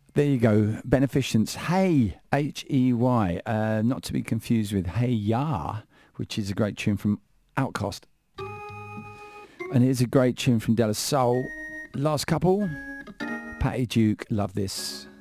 There you go. Beneficence. Hey, Hey, not to be confused with Hey Ya, which is a great tune from Outcast. And here's a great tune from De La Soul. Last couple. Patty Duke, love this.